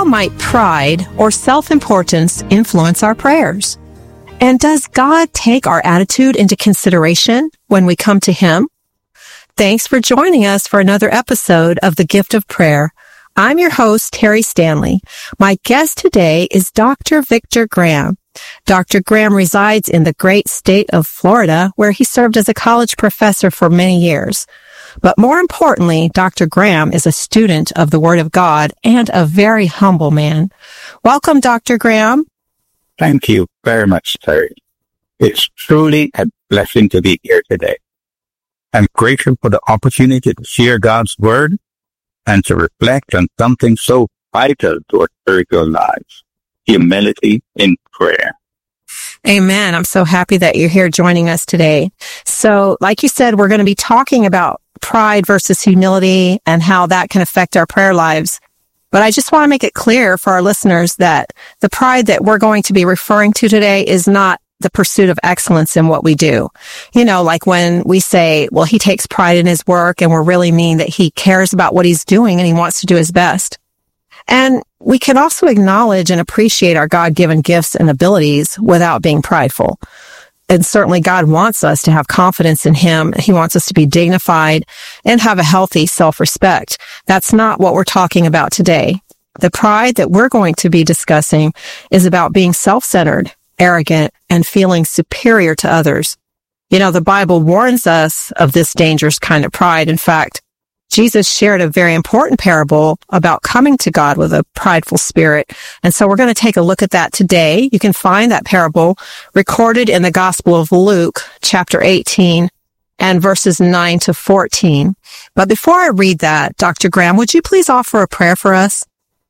might pride or self-importance influence our prayers? And does God take our attitude into consideration when we come to Him? Thanks for joining us for another episode of The Gift of Prayer. I'm your host, Terry Stanley. My guest today is Dr. Victor Graham. Dr. Graham resides in the great state of Florida, where he served as a college professor for many years. But more importantly, Dr. Graham is a student of the Word of God and a very humble man. Welcome, Dr. Graham. Thank you very much, Terry. It's truly a blessing to be here today. I'm grateful for the opportunity to share God's Word and to reflect on something so vital to our spiritual lives, humility in prayer. Amen. I'm so happy that you're here joining us today. So, like you said, we're going to be talking about pride versus humility and how that can affect our prayer lives. But I just want to make it clear for our listeners that the pride that we're going to be referring to today is not the pursuit of excellence in what we do. You know, like when we say, well, he takes pride in his work, and we really mean that he cares about what he's doing and he wants to do his best. And we can also acknowledge and appreciate our God-given gifts and abilities without being prideful. And certainly God wants us to have confidence in Him. He wants us to be dignified and have a healthy self-respect. That's not what we're talking about today. The pride that we're going to be discussing is about being self-centered, arrogant, and feeling superior to others. You know, the Bible warns us of this dangerous kind of pride. In fact, Jesus shared a very important parable about coming to God with a prideful spirit. And so we're going to take a look at that today. You can find that parable recorded in the Gospel of Luke, chapter 18, and verses 9 to 14. But before I read that, Dr. Graham, would you please offer a prayer for us?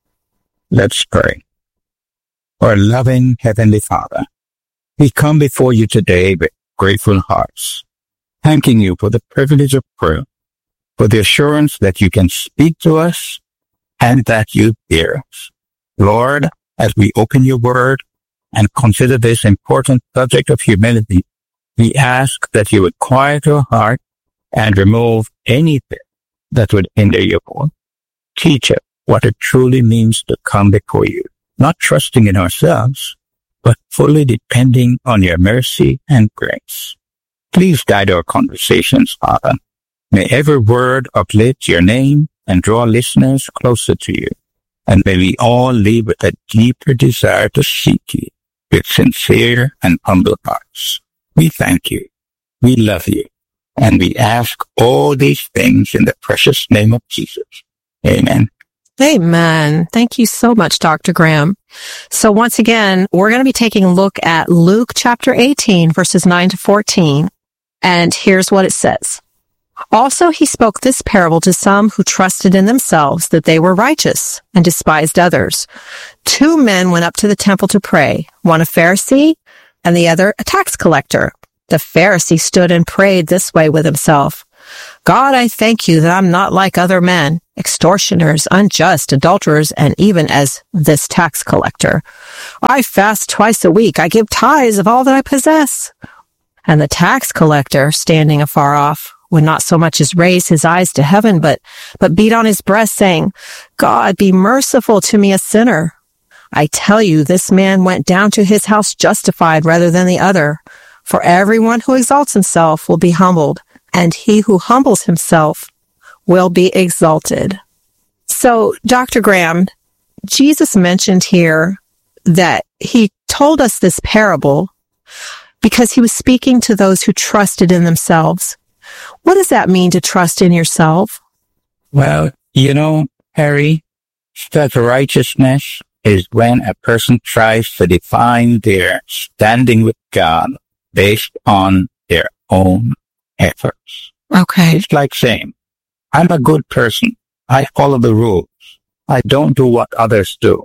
Let's pray. Our loving Heavenly Father, we come before you today with grateful hearts, thanking you for the privilege of prayer, for the assurance that you can speak to us and that you hear us. Lord, as we open your word and consider this important subject of humility, we ask that you would quiet our heart and remove anything that would hinder your voice. Teach us what it truly means to come before you, not trusting in ourselves, but fully depending on your mercy and grace. Please guide our conversations, Father. May every word uplift your name and draw listeners closer to you. And may we all live with a deeper desire to seek you with sincere and humble hearts. We thank you. We love you. And we ask all these things in the precious name of Jesus. Amen. Amen. Thank you so much, Dr. Graham. So once again, we're going to be taking a look at Luke chapter 18, verses 9 to 14. And here's what it says. Also, he spoke this parable to some who trusted in themselves that they were righteous and despised others. 2 men went up to the temple to pray, one a Pharisee and the other a tax collector. The Pharisee stood and prayed this way with himself. God, I thank you that I'm not like other men, extortioners, unjust, adulterers, and even as this tax collector. I fast twice a week. I give tithes of all that I possess. And the tax collector, standing afar off, would not so much as raise his eyes to heaven, but beat on his breast, saying, God, be merciful to me, a sinner. I tell you, this man went down to his house justified rather than the other. For everyone who exalts himself will be humbled, and he who humbles himself will be exalted. So, Dr. Graham, Jesus mentioned here that he told us this parable because he was speaking to those who trusted in themselves. What does that mean to trust in yourself? Well, you know, Harry, self-righteousness is when a person tries to define their standing with God based on their own efforts. Okay. It's like saying, I'm a good person. I follow the rules. I don't do what others do.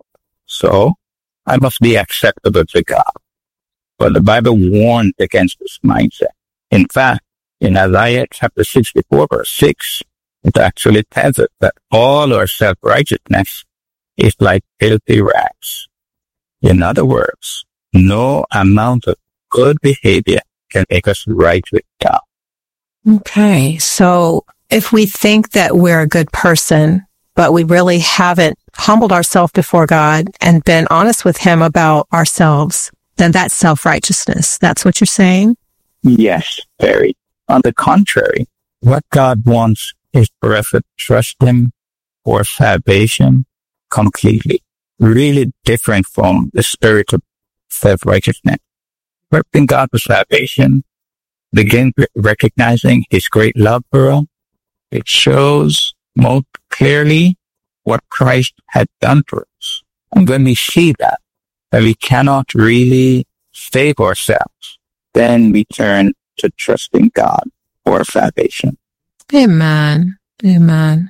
So I must be acceptable to God. But the Bible warns against this mindset. In fact, in Isaiah chapter 64, verse 6, it actually tells us that all our self-righteousness is like filthy rags. In other words, no amount of good behavior can make us right with God. Okay, so if we think that we're a good person, but we really haven't humbled ourselves before God and been honest with him about ourselves, then that's self-righteousness. That's what you're saying? Yes, very. On the contrary, what God wants is for us to trust him for salvation completely. Really different from the spirit of self-righteousness. Trusting God for salvation, begin recognizing his great love for us. It shows most clearly what Christ had done for us. And when we see that we cannot really save ourselves, then we turn to trusting God for salvation. Amen. Amen.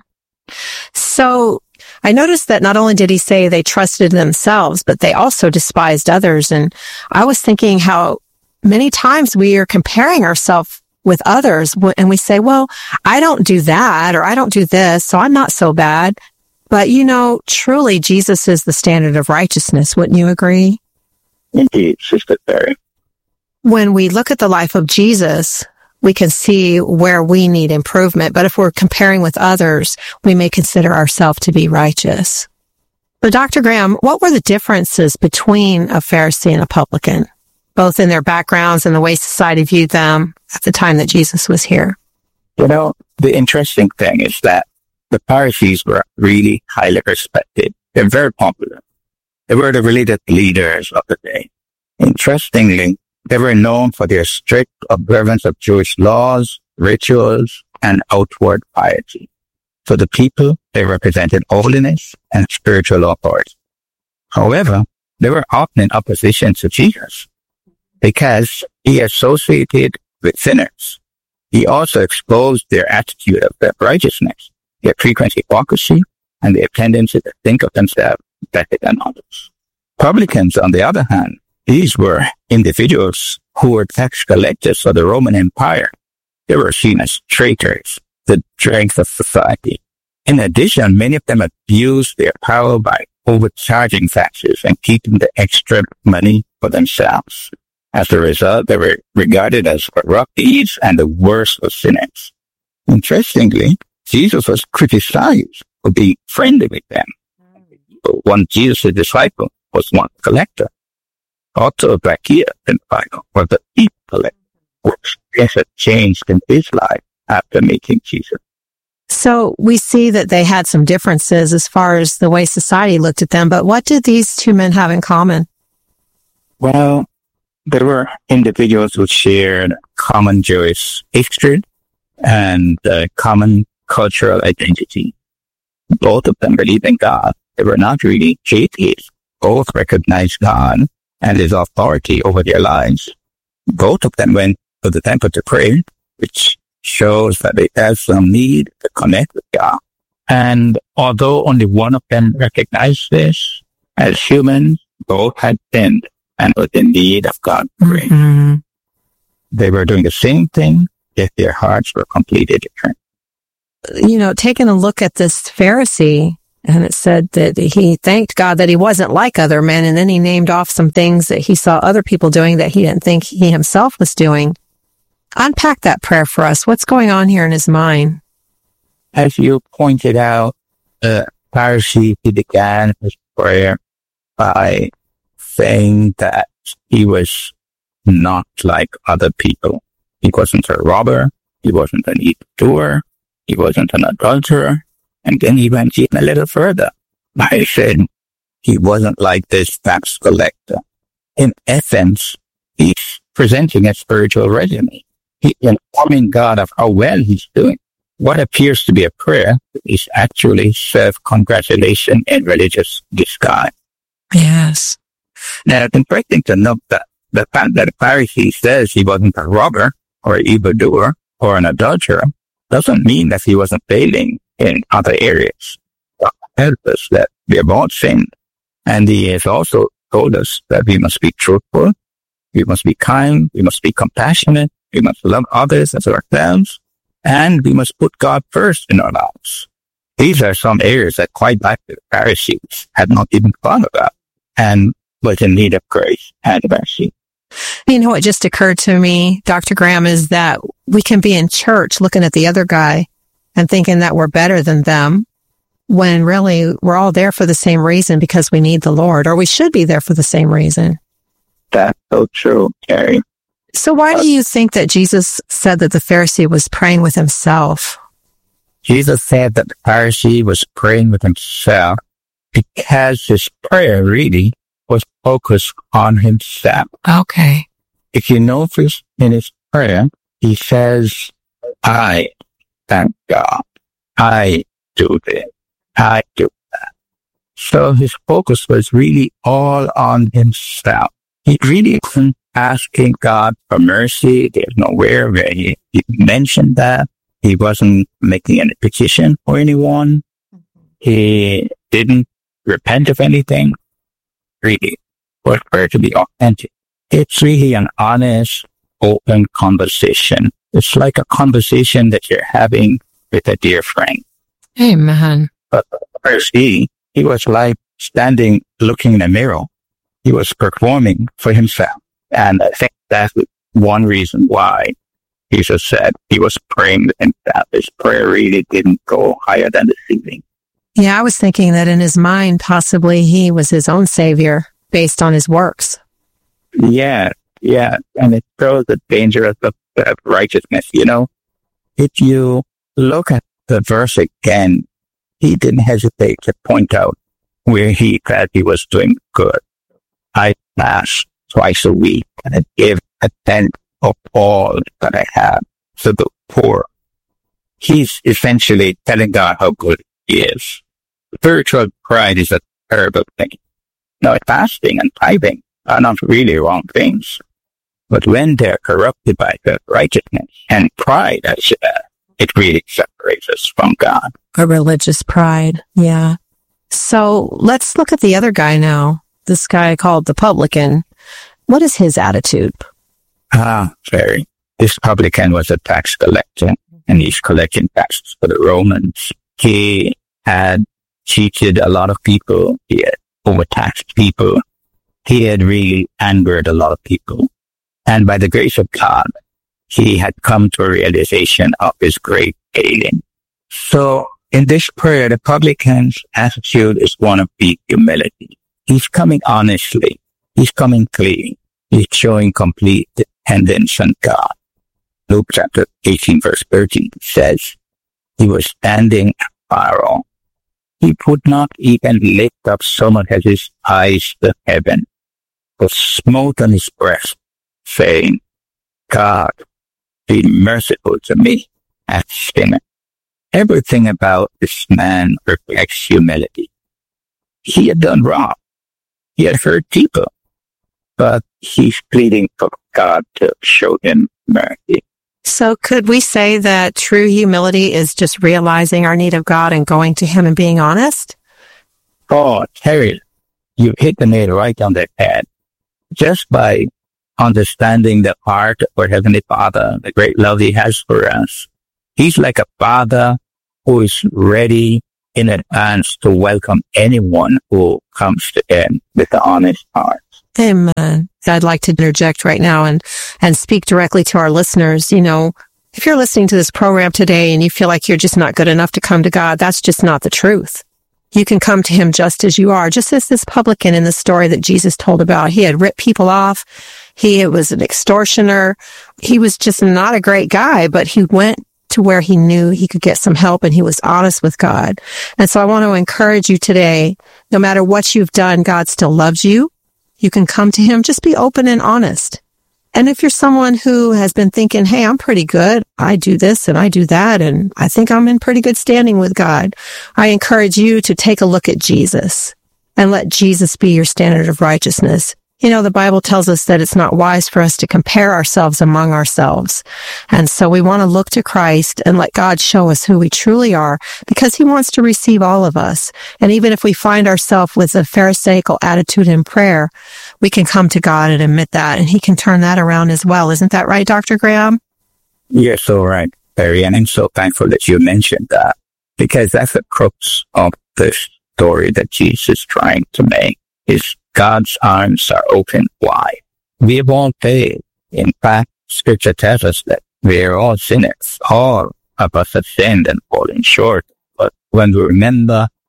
So I noticed that not only did he say they trusted themselves, but they also despised others. And I was thinking how many times we are comparing ourselves with others and we say, well, I don't do that or I don't do this, so I'm not so bad. But, truly Jesus is the standard of righteousness. Wouldn't you agree? Indeed, Sister Terry. When we look at the life of Jesus, we can see where we need improvement. But if we're comparing with others, we may consider ourselves to be righteous. But Dr. Graham, what were the differences between a Pharisee and a publican, both in their backgrounds and the way society viewed them at the time that Jesus was here? The interesting thing is that the Pharisees were really highly respected. They're very popular. They were the religious leaders of the day. Interestingly, they were known for their strict observance of Jewish laws, rituals, and outward piety. For the people, they represented holiness and spiritual authority. However, they were often in opposition to Jesus because he associated with sinners. He also exposed their attitude of self-righteousness, their frequent hypocrisy, and their tendency to think of themselves better than others. Publicans, on the other hand, these were individuals who were tax collectors for the Roman Empire. They were seen as traitors, the dregs of society. In addition, many of them abused their power by overcharging taxes and keeping the extra money for themselves. As a result, they were regarded as corrupt thieves and the worst of sinners. Interestingly, Jesus was criticized for being friendly with them. One Jesus' disciple was one collector. Also, Zacchaeus in the Bible was a thief collector, which had changed in his life after meeting Jesus. So we see that they had some differences as far as the way society looked at them, but what did these two men have in common? Well, there were individuals who shared common Jewish history and common cultural identity. Both of them believed in God. They were not really atheists. Both recognized God and his authority over their lives. Both of them went to the temple to pray, which shows that they had some need to connect with God. And although only one of them recognized this, as humans, both had sinned and was in need of God's grace. Mm-hmm. They were doing the same thing, yet their hearts were completely different. Taking a look at this Pharisee, and it said that he thanked God that he wasn't like other men, and then he named off some things that he saw other people doing that he didn't think he himself was doing. Unpack that prayer for us. What's going on here in his mind? As you pointed out, the Pharisee, he began his prayer by saying that he was not like other people. He wasn't a robber. He wasn't an evildoer. He wasn't an adulterer. And then he went even a little further by saying he wasn't like this tax collector. In essence, he's presenting a spiritual resume. He's informing God of how well he's doing. What appears to be a prayer is actually self-congratulation in religious disguise. Yes. Now, it's interesting to note that the fact that the Pharisee says he wasn't a robber or an evildoer or an adulterer doesn't mean that he wasn't failing in other areas. God tells us that we have all sinned, and he has also told us that we must be truthful, we must be kind, we must be compassionate, we must love others as ourselves, and we must put God first in our lives. These are some areas that quite likely the Pharisees had not even thought about and was in need of grace and mercy. What just occurred to me, Dr. Graham, is that we can be in church looking at the other guy and thinking that we're better than them. when really we're all there for the same reason because we need the Lord, or we should be there for the same reason. That's so true, Carrie. So why do you think that Jesus said that the Pharisee was praying with himself? Jesus said that the Pharisee was praying with himself because his prayer really was focused on himself. Okay. If you notice in his prayer, he says, I thank God. I do this. I do that. So his focus was really all on himself. He really wasn't asking God for mercy. There's nowhere where he mentioned that. He wasn't making any petition for anyone. He didn't repent of anything. Really, for prayer to be authentic. It's really an honest, open conversation. It's like a conversation that you're having with a dear friend. Amen. But first, he was like standing, looking in a mirror. He was performing for himself. And I think that's one reason why Jesus said he was praying with himself. His prayer really didn't go higher than the ceiling. Yeah, I was thinking that in his mind, possibly he was his own savior based on his works. Yeah. And it shows the danger of righteousness. You know, if you look at the verse again, he didn't hesitate to point out where he felt he was doing good. I fast twice a week and I give a tenth of all that I have to the poor. He's essentially telling God how good he is. Spiritual pride is a terrible thing. Now, fasting and tithing are not really wrong things, but when they're corrupted by the righteousness and pride, it really separates us from God. A religious pride, yeah. So let's look at the other guy now. This guy called the publican. What is his attitude? Very. This publican was a tax collector, and he's collecting taxes for the Romans. He had cheated a lot of people. He had overtaxed people. He had really angered a lot of people. And by the grace of God, he had come to a realization of his great failing. So in this prayer, the publican's attitude is one of deep humility. He's coming honestly. He's coming clean. He's showing complete dependence on God. Luke chapter 18 verse 13 says, he was standing afar off. He would not even lift up so much as his eyes to heaven, but smote on his breast, saying, God, be merciful to me, a sinner. Everything about this man reflects humility. He had done wrong. He had hurt people, but he's pleading for God to show him mercy. So could we say that true humility is just realizing our need of God and going to him and being honest? Oh, Terry, you hit the nail right on the head. Just by understanding the heart of our Heavenly Father, the great love he has for us, he's like a father who is ready in advance to welcome anyone who comes to him with an honest heart. Amen. I'd like to interject right now and speak directly to our listeners. You know, if you're listening to this program today and you feel like you're just not good enough to come to God, that's just not the truth. You can come to him just as you are, just as this publican in the story that Jesus told about. He had ripped people off. He was an extortioner. He was just not a great guy, but he went to where he knew he could get some help and he was honest with God. And so I want to encourage you today, no matter what you've done, God still loves you. You can come to him. Just be open and honest. And if you're someone who has been thinking, hey, I'm pretty good. I do this and I do that. And I think I'm in pretty good standing with God. I encourage you to take a look at Jesus and let Jesus be your standard of righteousness. You know, the Bible tells us that it's not wise for us to compare ourselves among ourselves. And so we want to look to Christ and let God show us who we truly are, because he wants to receive all of us. And even if we find ourselves with a pharisaical attitude in prayer, we can come to God and admit that, and he can turn that around as well. Isn't that right, Dr. Graham? You're so right, Barry, and I'm so thankful that you mentioned that, because that's the crux of the story that Jesus is trying to make, is God's arms are open wide. We have all failed. In fact, Scripture tells us that we are all sinners. All of us have sinned and fallen short. But when we remember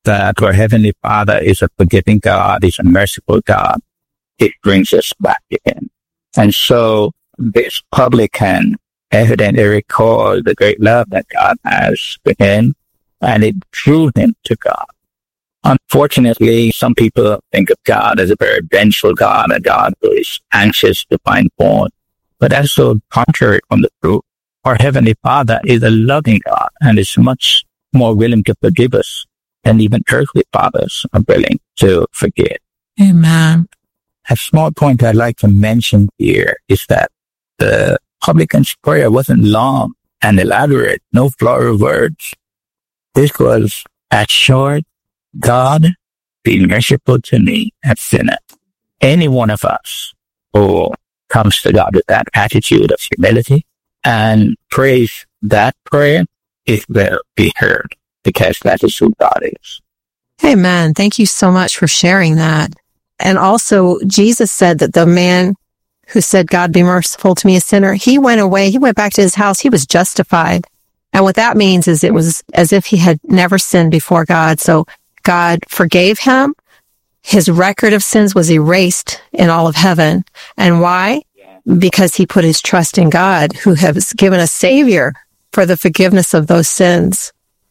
that our Heavenly Father is a forgiving God, is a merciful God, it brings us back to Him. And so this publican evidently recalled the great love that God has for him, and it drew him to God. Unfortunately, some people think of God as a very vengeful God, a God who is anxious to find fault. But that's so contrary from the truth. Our Heavenly Father is a loving God and is much more willing to forgive us than even earthly fathers are willing to forgive. Amen. A small point I'd like to mention here is that the publican's prayer wasn't long and elaborate, no flowery words. This was a short, God, be merciful to me, a sinner. Any one of us who comes to God with that attitude of humility and prays that prayer, it will be heard, because that is who God is. Amen. Thank you so much for sharing that. And also, Jesus said that the man who said, God, be merciful to me, a sinner, he went away, he went back to his house, he was justified. And what that means is it was as if he had never sinned before God. So God forgave him. His record of sins was erased in all of heaven. And why? Because he put his trust in God, who has given a Savior for the forgiveness of those sins.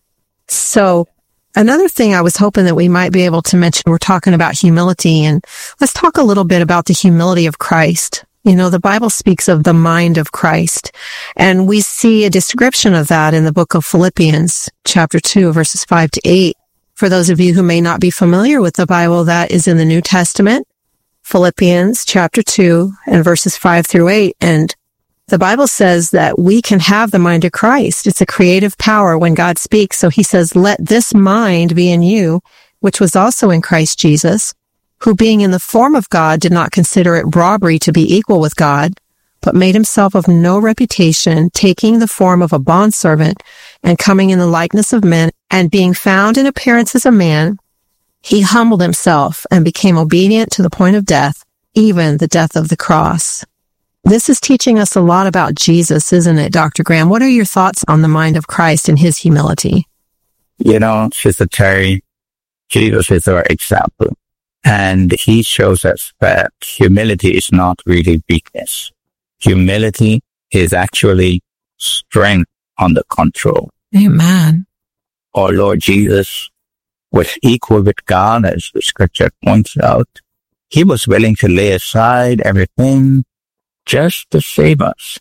So another thing I was hoping that we might be able to mention, we're talking about humility, and let's talk a little bit about the humility of Christ. You know, the Bible speaks of the mind of Christ, and we see a description of that in the book of Philippians, chapter 2, verses 5 to 8. For those of you who may not be familiar with the Bible, that is in the New Testament, Philippians chapter 2 and verses 5 through 8. And the Bible says that we can have the mind of Christ. It's a creative power when God speaks. So he says, let this mind be in you, which was also in Christ Jesus, who being in the form of God did not consider it robbery to be equal with God, but made himself of no reputation, taking the form of a bondservant and coming in the likeness of men, and being found in appearance as a man, he humbled himself and became obedient to the point of death, even the death of the cross. This is teaching us a lot about Jesus, isn't it, Dr. Graham? What are your thoughts on the mind of Christ and his humility? You know, Sister Terry, Jesus is our example. And he shows us that humility is not really weakness. Humility is actually strength under control. Amen. Our Lord Jesus was equal with God, as the scripture points out. He was willing to lay aside everything just to save us.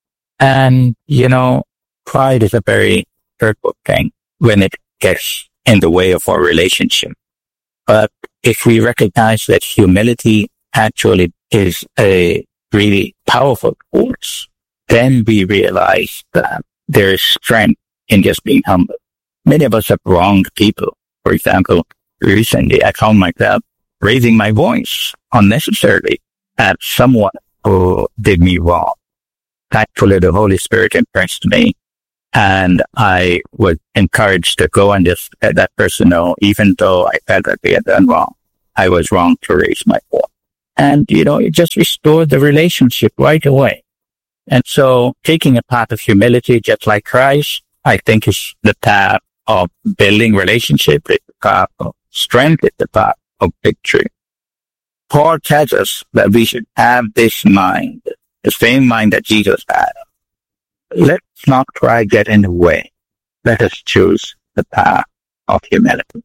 And, you know, pride is a very hurtful thing when it gets in the way of our relationship. But if we recognize that humility actually is a really powerful force, then we realize that there is strength in just being humble. Many of us have wronged people. For example, recently I found myself raising my voice unnecessarily at someone who did me wrong. Thankfully, the Holy Spirit impressed me, and I was encouraged to go and just let that person know, even though I felt that they had done wrong, I was wrong to raise my voice. And, you know, it just restored the relationship right away. And so taking a path of humility, just like Christ, I think is the path of building relationship. It's the path of strength. It's the path of victory. Paul tells us that we should have this mind, the same mind that Jesus had. Let's not try to get in the way. Let us choose the path of humility.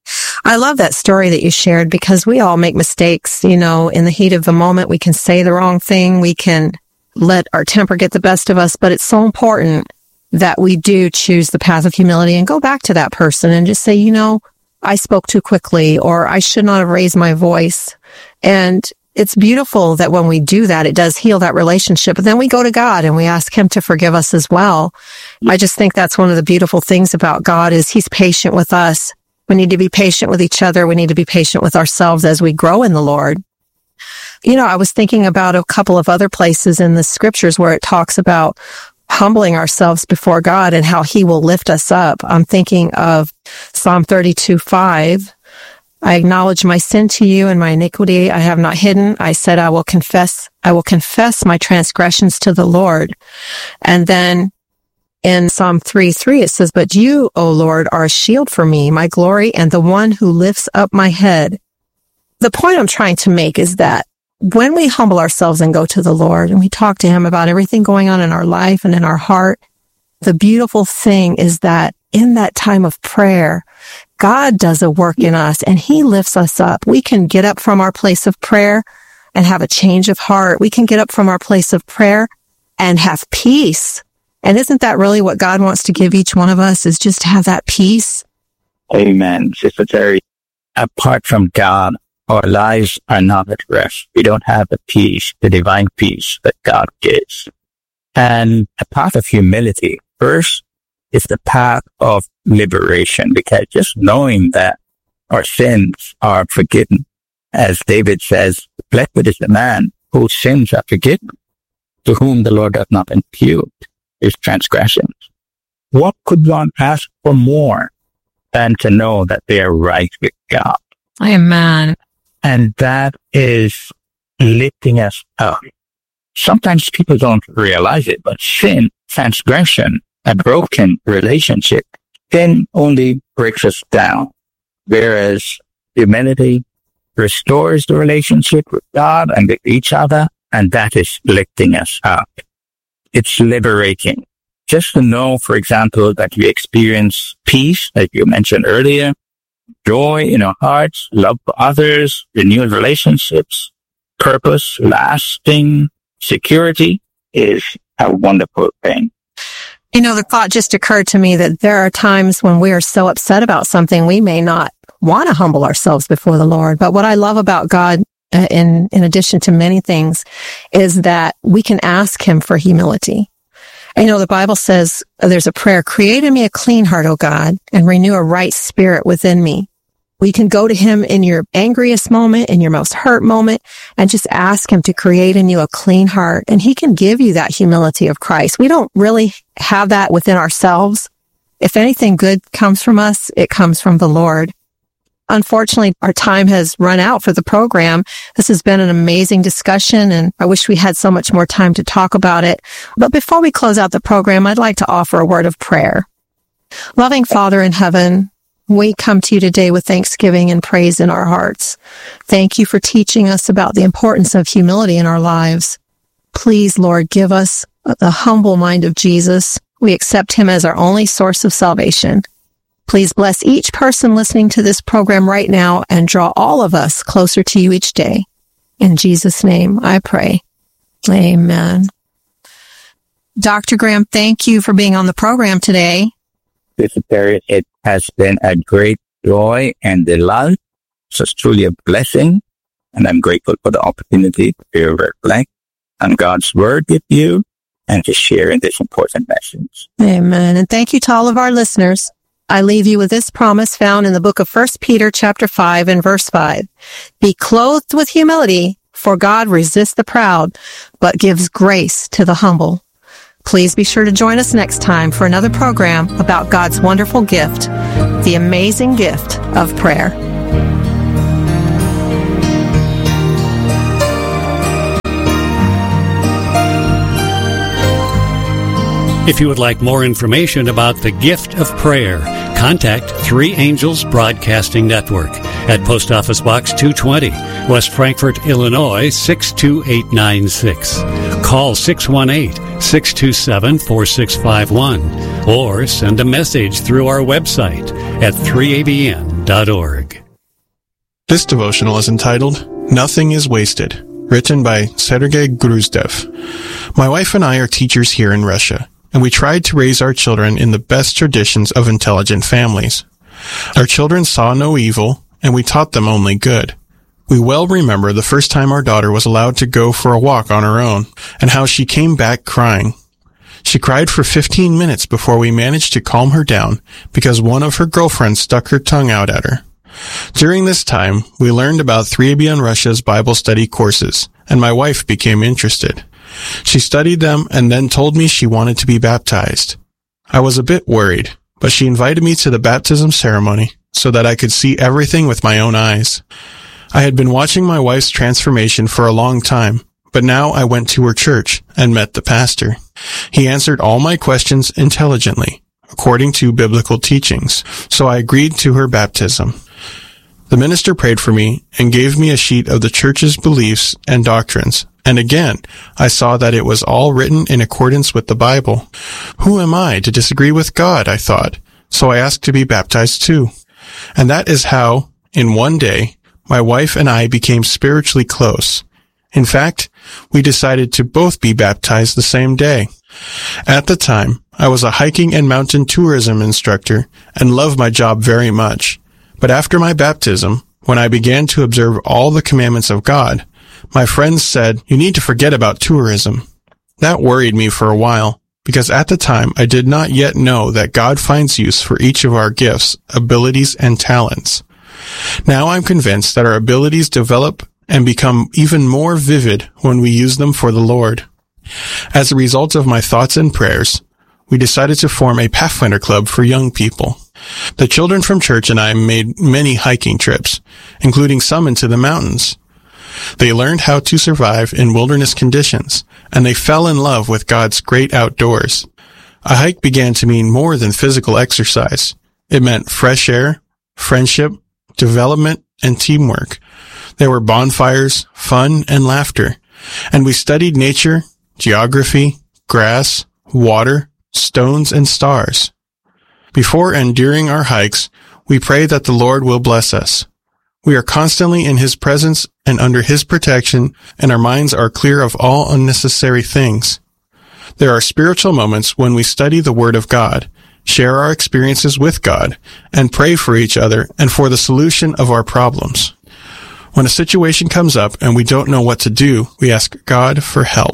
I love that story that you shared, because we all make mistakes. You know, in the heat of the moment, we can say the wrong thing. We can let our temper get the best of us, but it's so important that we do choose the path of humility and go back to that person and just say, you know, I spoke too quickly, or I should not have raised my voice. And it's beautiful that when we do that, it does heal that relationship. But then we go to God and we ask him to forgive us as well. I just think that's one of the beautiful things about God is he's patient with us. We need to be patient with each other. We need to be patient with ourselves as we grow in the Lord. You know, I was thinking about a couple of other places in the scriptures where it talks about humbling ourselves before God and how he will lift us up. I'm thinking of Psalm 32:5. I acknowledge my sin to you and my iniquity I have not hidden. I said, I will confess my transgressions to the Lord. And then In Psalm 3:3, it says, "But you, O Lord, are a shield for me, my glory, and the one who lifts up my head." The point I'm trying to make is that when we humble ourselves and go to the Lord and we talk to him about everything going on in our life and in our heart, the beautiful thing is that in that time of prayer, God does a work in us and he lifts us up. We can get up from our place of prayer and have a change of heart. We can get up from our place of prayer and have peace. And isn't that really what God wants to give each one of us, is just to have that peace? Amen. Sister Terry, apart from God, our lives are not at rest. We don't have the peace, the divine peace that God gives. And a path of humility, first, is the path of liberation, because just knowing that our sins are forgiven, as David says, blessed is the man whose sins are forgiven, to whom the Lord doth not impute his transgressions. What could one ask for more than to know that they are right with God? Amen. And that is lifting us up. Sometimes people don't realize it, but sin, transgression, a broken relationship, sin only breaks us down, whereas humility restores the relationship with God and with each other, and that is lifting us up. It's liberating. Just to know, for example, that we experience peace, as you mentioned earlier, joy in our hearts, love for others, renewed relationships, purpose, lasting security is a wonderful thing. You know, the thought just occurred to me that there are times when we are so upset about something, we may not want to humble ourselves before the Lord. But what I love about God, in addition to many things, is that we can ask him for humility. And, you know, the Bible says there's a prayer, create in me a clean heart, O God, and renew a right spirit within me. We can go to him in your angriest moment, in your most hurt moment, and just ask him to create in you a clean heart. And he can give you that humility of Christ. We don't really have that within ourselves. If anything good comes from us, it comes from the Lord. Unfortunately, our time has run out for the program. This has been an amazing discussion, and I wish we had so much more time to talk about it. But before we close out the program, I'd like to offer a word of prayer. Loving Father in heaven, we come to you today with thanksgiving and praise in our hearts. Thank you for teaching us about the importance of humility in our lives. Please, Lord, give us the humble mind of Jesus. We accept him as our only source of salvation. Please bless each person listening to this program right now and draw all of us closer to you each day. In Jesus' name, I pray. Amen. Dr. Graham, thank you for being on the program today. Sister Terry, it has been a great joy and delight. It's truly a blessing, and I'm grateful for the opportunity to reflect on God's word with you and to share in this important message. Amen. And thank you to all of our listeners. I leave you with this promise found in the book of 1 Peter chapter 5 and verse 5. Be clothed with humility, for God resists the proud, but gives grace to the humble. Please be sure to join us next time for another program about God's wonderful gift, the amazing gift of prayer. If you would like more information about the gift of prayer, contact Three Angels Broadcasting Network at Post Office Box 220, West Frankfort, Illinois 62896. Call 618-627-4651 or send a message through our website at 3abn.org. This devotional is entitled, Nothing is Wasted, written by Sergei Gruzdev. My wife and I are teachers here in Russia, and we tried to raise our children in the best traditions of intelligent families. Our children saw no evil, and we taught them only good. We well remember the first time our daughter was allowed to go for a walk on her own, and how she came back crying. She cried for 15 minutes before we managed to calm her down because one of her girlfriends stuck her tongue out at her. During this time, we learned about 3ABN Russia's Bible study courses, and my wife became interested. She studied them and then told me she wanted to be baptized. I was a bit worried, but she invited me to the baptism ceremony so that I could see everything with my own eyes. I had been watching my wife's transformation for a long time, but now I went to her church and met the pastor. He answered all my questions intelligently, according to biblical teachings, so I agreed to her baptism. The minister prayed for me and gave me a sheet of the church's beliefs and doctrines, and again, I saw that it was all written in accordance with the Bible. Who am I to disagree with God, I thought, so I asked to be baptized too. And that is how, in one day, my wife and I became spiritually close. In fact, we decided to both be baptized the same day. At the time, I was a hiking and mountain tourism instructor and loved my job very much. But after my baptism, when I began to observe all the commandments of God, my friends said, "You need to forget about tourism." That worried me for a while, because at the time I did not yet know that God finds use for each of our gifts, abilities, and talents. Now I'm convinced that our abilities develop and become even more vivid when we use them for the Lord. As a result of my thoughts and prayers, we decided to form a Pathfinder Club for young people. The children from church and I made many hiking trips, including some into the mountains. They learned how to survive in wilderness conditions, and they fell in love with God's great outdoors. A hike began to mean more than physical exercise. It meant fresh air, friendship, development, and teamwork. There were bonfires, fun, and laughter, and we studied nature, geography, grass, water, stones, and stars. Before and during our hikes, we pray that the Lord will bless us. We are constantly in His presence and under His protection, and our minds are clear of all unnecessary things. There are spiritual moments when we study the Word of God, share our experiences with God, and pray for each other and for the solution of our problems. When a situation comes up and we don't know what to do, we ask God for help.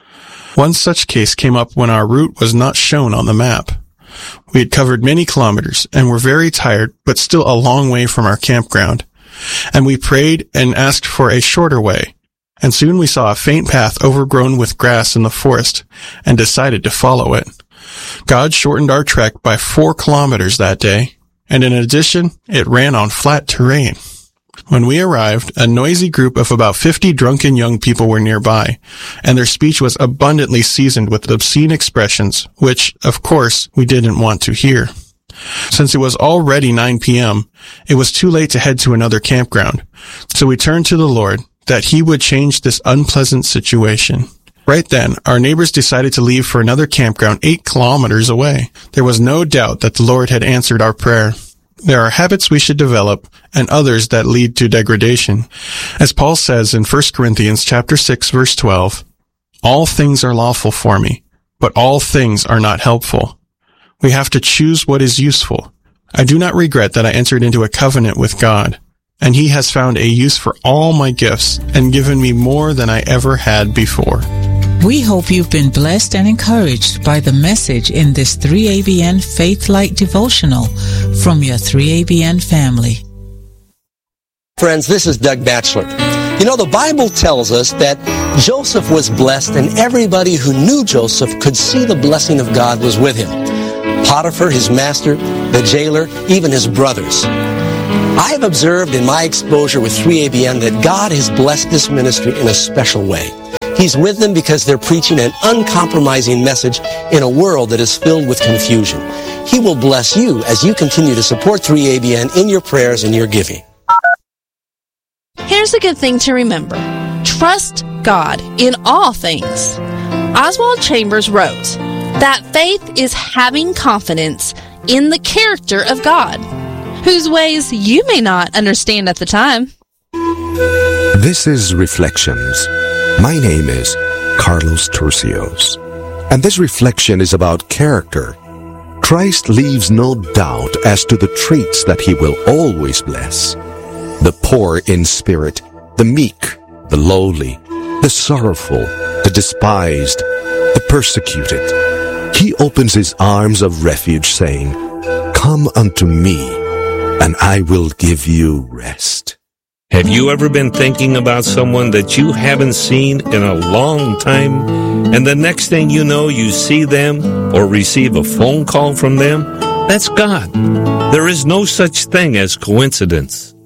One such case came up when our route was not shown on the map. We had covered many kilometers and were very tired, but still a long way from our campground. And we prayed and asked for a shorter way. And soon we saw a faint path overgrown with grass in the forest and decided to follow it. God shortened our trek by 4 kilometers that day, and in addition, it ran on flat terrain. When we arrived, a noisy group of about 50 drunken young people were nearby, and their speech was abundantly seasoned with obscene expressions, which, of course, we didn't want to hear. Since it was already 9 p.m., it was too late to head to another campground, so we turned to the Lord that He would change this unpleasant situation. Right then, our neighbors decided to leave for another campground 8 kilometers away. There was no doubt that the Lord had answered our prayer. There are habits we should develop and others that lead to degradation. As Paul says in 1 Corinthians chapter 6, verse 12, "All things are lawful for me, but all things are not helpful." We have to choose what is useful. I do not regret that I entered into a covenant with God, and He has found a use for all my gifts and given me more than I ever had before. We hope you've been blessed and encouraged by the message in this 3ABN Faith Light devotional from your 3ABN family. Friends, this is Doug Batchelor. You know, the Bible tells us that Joseph was blessed and everybody who knew Joseph could see the blessing of God was with him. Potiphar, his master, the jailer, even his brothers. I have observed in my exposure with 3ABN that God has blessed this ministry in a special way. He's with them because they're preaching an uncompromising message in a world that is filled with confusion. He will bless you as you continue to support 3ABN in your prayers and your giving. Here's a good thing to remember. Trust God in all things. Oswald Chambers wrote that faith is having confidence in the character of God, whose ways you may not understand at the time. This is Reflections. My name is Carlos Turcios, and this reflection is about character. Christ leaves no doubt as to the traits that He will always bless. The poor in spirit, the meek, the lowly, the sorrowful, the despised, the persecuted. He opens His arms of refuge, saying, "Come unto me, and I will give you rest." Have you ever been thinking about someone that you haven't seen in a long time, and the next thing you know, you see them or receive a phone call from them? That's God. There is no such thing as coincidence.